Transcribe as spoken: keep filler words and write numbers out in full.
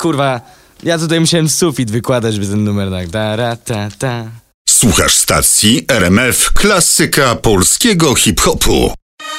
kurwa, ja tutaj musiałem sufit wykładać, by ten numer tak, ta, ra, ta, ta. Słuchasz stacji R M F Klasyka Polskiego Hip-Hopu.